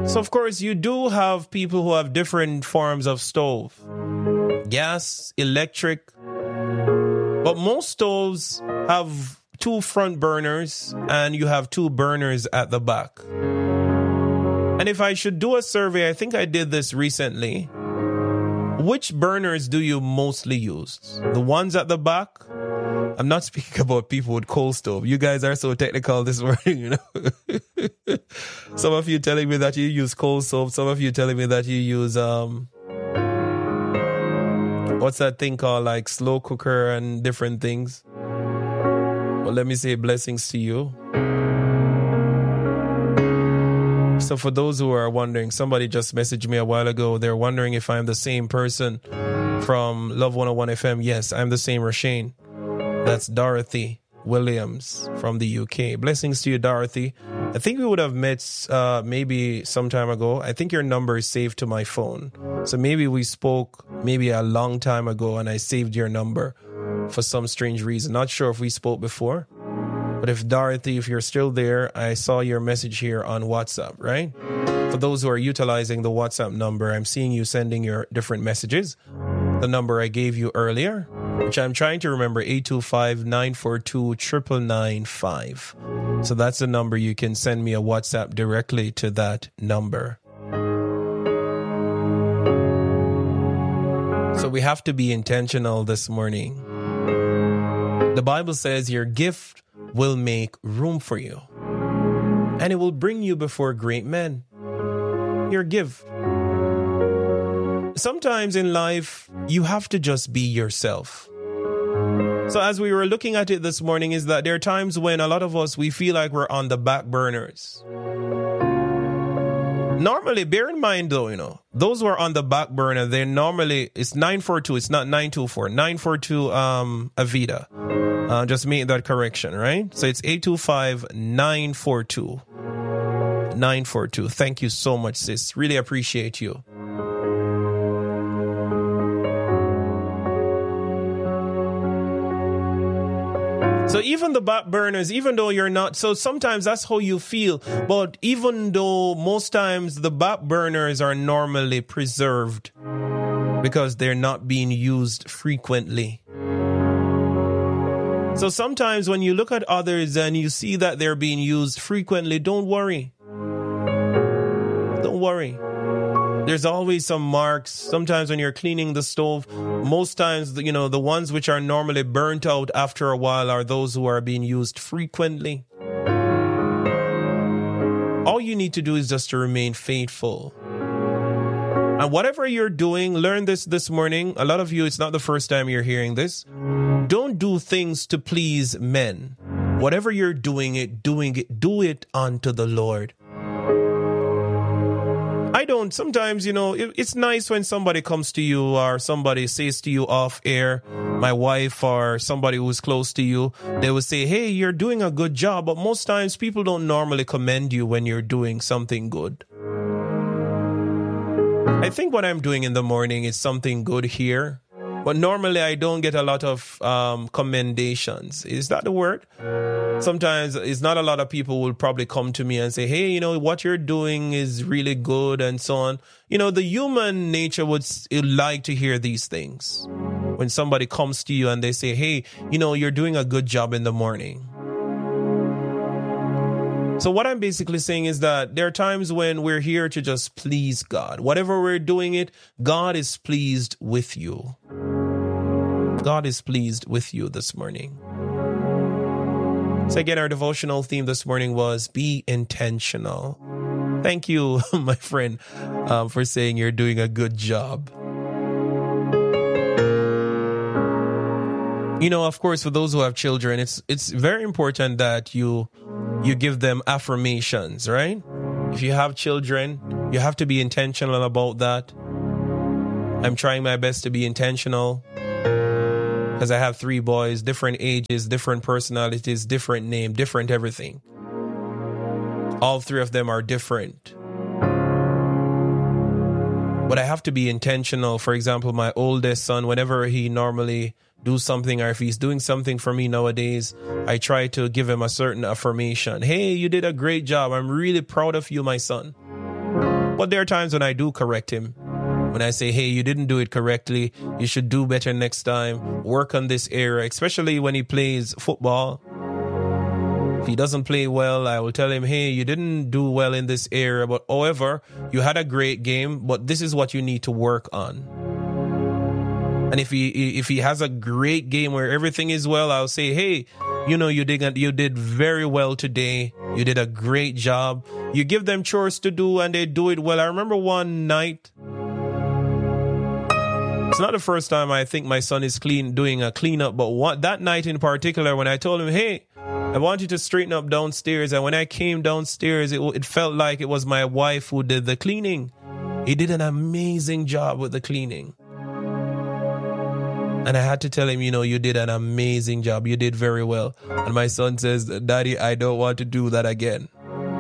So, of course, you do have people who have different forms of stove. Gas, electric. But most stoves have 2 front burners and you have 2 burners at the back. And if I should do a survey, I think I did this recently. Which burners do you mostly use? The ones at the back? I'm not speaking about people with coal stove. You guys are so technical this morning, you know. Some of you telling me that you use coal stove. Some of you telling me that you use, what's that thing called? Like slow cooker and different things. Well, let me say blessings to you. So for those who are wondering, somebody just messaged me a while ago. They're wondering if I'm the same person from Love 101 FM. Yes, I'm the same Rashane. That's Dorothy Williams from the UK. Blessings to you, Dorothy. I think we would have met maybe some time ago. I think your number is saved to my phone. So maybe we spoke maybe a long time ago and I saved your number for some strange reason. Not sure if we spoke before. But if Dorothy, if you're still there, I saw your message here on WhatsApp, right? For those who are utilizing the WhatsApp number, I'm seeing you sending your different messages. The number I gave you earlier, which I'm trying to remember, 825-942-9995. So that's the number. You can send me a WhatsApp directly to that number. So we have to be intentional this morning. The Bible says your gift will make room for you, and it will bring you before great men. Your gift. Sometimes in life, you have to just be yourself. So as we were looking at it this morning, is that there are times when a lot of us, we feel like we're on the back burners. Normally, bear in mind though, you know, those who are on the back burner, they're normally, it's 942, it's not 924, 942 Avida. Just make that correction, right? So it's 825-942. 942. Thank you so much, sis. Really appreciate you. So even the back burners, even though you're not, so sometimes that's how you feel. But even though most times the back burners are normally preserved because they're not being used frequently. So sometimes when you look at others and you see that they're being used frequently, don't worry. Don't worry. There's always some marks. Sometimes when you're cleaning the stove, most times, you know, the ones which are normally burnt out after a while are those who are being used frequently. All you need to do is just to remain faithful. And whatever you're doing, learn this morning. A lot of you, it's not the first time you're hearing this. Don't do things to please men. Whatever you're do it unto the Lord. Sometimes, you know, it's nice when somebody comes to you or somebody says to you off air, my wife or somebody who's close to you, they will say, hey, you're doing a good job. But most times people don't normally commend you when you're doing something good. I think what I'm doing in the morning is something good here. But normally I don't get a lot of commendations. Is that the word? Sometimes it's not a lot of people will probably come to me and say, hey, you know, what you're doing is really good and so on. You know, the human nature would like to hear these things. When somebody comes to you and they say, hey, you know, you're doing a good job in the morning. So what I'm basically saying is that there are times when we're here to just please God. Whatever we're doing it, God is pleased with you. God is pleased with you this morning. So again, our devotional theme this morning was be intentional. Thank you, my friend, for saying you're doing a good job. You know, of course, for those who have children, it's very important that you give them affirmations, right? If you have children, you have to be intentional about that. I'm trying my best to be intentional because I have 3 boys, different ages, different personalities, different name, different everything. All 3 of them are different. But I have to be intentional. For example, my oldest son, whenever he normally do something or if he's doing something for me nowadays, I try to give him a certain affirmation. Hey, you did a great job. I'm really proud of you, my son. But there are times when I do correct him. When I say, hey, you didn't do it correctly. You should do better next time. Work on this area, especially when he plays football. If he doesn't play well, I will tell him, hey, you didn't do well in this area. But however, you had a great game, but this is what you need to work on. And if he has a great game where everything is well, I'll say, hey, you did very well today. You did a great job. You give them chores to do and they do it well. I remember one night, it's not the first time I think my son is doing a cleanup, but that night in particular, when I told him, hey, I want you to straighten up downstairs. And when I came downstairs, it felt like it was my wife who did the cleaning. He did an amazing job with the cleaning. And I had to tell him, you did an amazing job. You did very well. And my son says, Daddy, I don't want to do that again.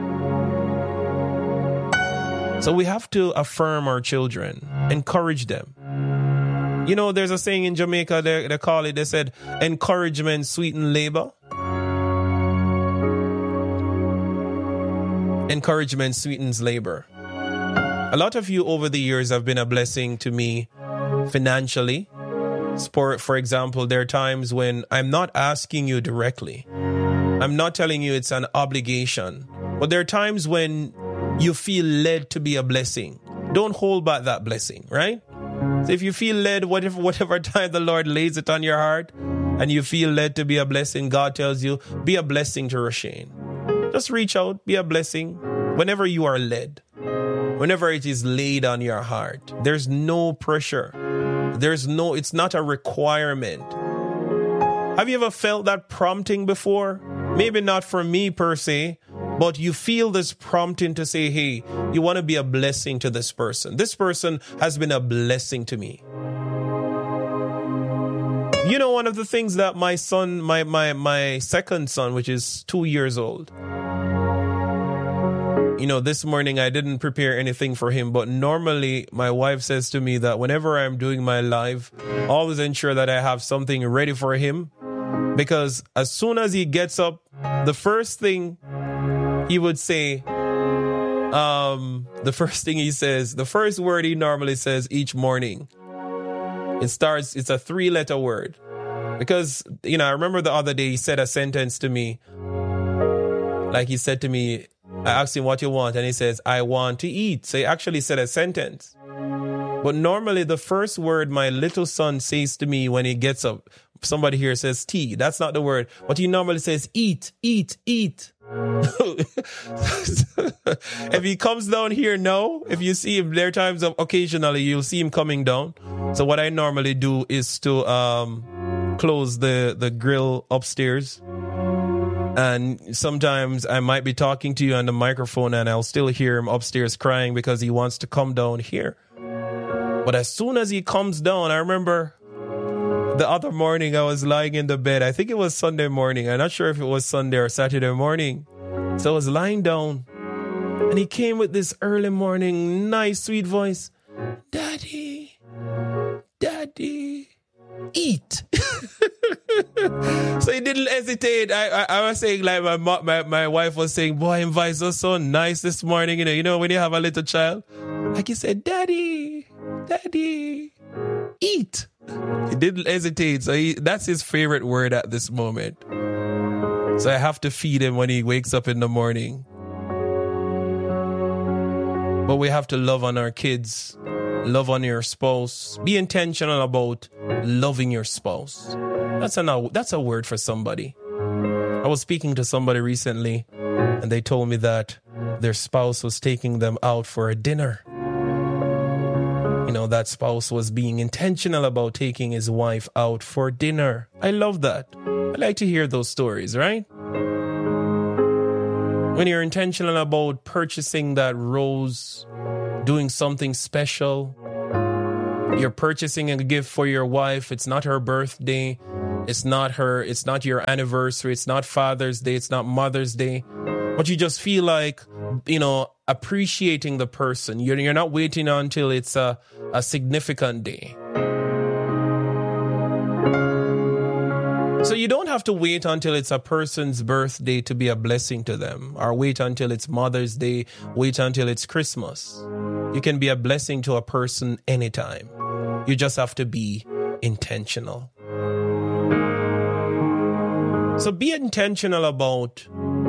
So we have to affirm our children, encourage them. There's a saying in Jamaica, they call it, they said, encouragement sweeten labor. Encouragement sweetens labor. A lot of you over the years have been a blessing to me financially. For example, there are times when I'm not asking you directly. I'm not telling you it's an obligation. But there are times when you feel led to be a blessing. Don't hold back that blessing, right? So if you feel led, whatever time the Lord lays it on your heart, and you feel led to be a blessing, God tells you, be a blessing to Roshane. Just reach out, be a blessing whenever you are led. Whenever it is laid on your heart. There's no pressure. It's not a requirement. Have you ever felt that prompting before? Maybe not from me per se, but you feel this prompting to say, hey, you want to be a blessing to this person. This person has been a blessing to me. One of the things that my son, my second son, which is 2 years old, this morning I didn't prepare anything for him, but normally my wife says to me that whenever I'm doing my live, always ensure that I have something ready for him, because as soon as he gets up, the first thing he would say, the first word he normally says each morning, it's a 3-letter word. Because, I remember the other day he said a sentence to me, like he said to me, I asked him what you want, and he says, I want to eat. So he actually said a sentence. But normally the first word my little son says to me when he gets up, somebody here says tea. That's not the word. But he normally says, eat, eat, eat. If he comes down here, no. If you see him, there are times occasionally you'll see him coming down. So what I normally do is to close the grill upstairs. And sometimes I might be talking to you on the microphone and I'll still hear him upstairs crying because he wants to come down here. But as soon as he comes down, I remember the other morning I was lying in the bed. I think it was Sunday morning. I'm not sure if it was Sunday or Saturday morning. So I was lying down and he came with this early morning, nice, sweet voice. Daddy, Daddy, eat. So he didn't hesitate. I was saying, like my wife was saying, boy, invites us so nice this morning. When you have a little child, like he said, Daddy, Daddy, eat. He didn't hesitate. So that's his favorite word at this moment. So I have to feed him when he wakes up in the morning. But we have to love on our kids, love on your spouse. Be intentional about loving your spouse. That's a word for somebody. I was speaking to somebody recently and they told me that their spouse was taking them out for a dinner. That spouse was being intentional about taking his wife out for dinner. I love that. I like to hear those stories, right? When you're intentional about purchasing that rose, doing something special, you're purchasing a gift for your wife. It's not her birthday. It's not your anniversary. It's not Father's Day. It's not Mother's Day. But you just feel like, appreciating the person. You're not waiting until it's a significant day. So you don't have to wait until it's a person's birthday to be a blessing to them, or wait until it's Mother's Day, wait until it's Christmas. You can be a blessing to a person anytime. You just have to be intentional. So be intentional about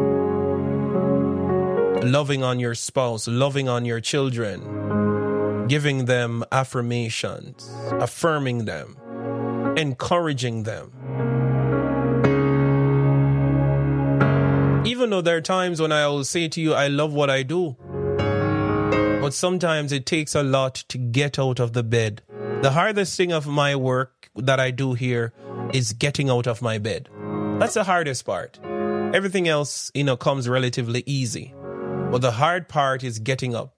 loving on your spouse, loving on your children, giving them affirmations, affirming them, encouraging them. Even though there are times when I will say to you, I love what I do, but sometimes it takes a lot to get out of the bed. The hardest thing of my work that I do here is getting out of my bed. That's the hardest part. Everything else, comes relatively easy. But the hard part is getting up.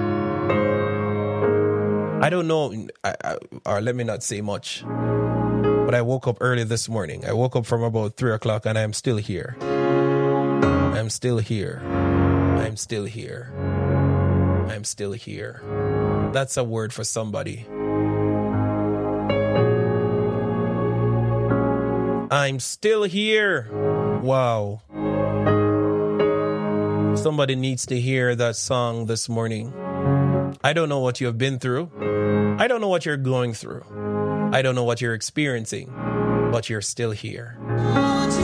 I don't know, or let me not say much, but I woke up early this morning. I woke up from about 3 o'clock and I'm still here. I'm still here. I'm still here. I'm still here. That's a word for somebody. I'm still here. Wow. Somebody needs to hear that song this morning. I don't know what you have been through. I don't know what you're going through. I don't know what you're experiencing, but you're still here.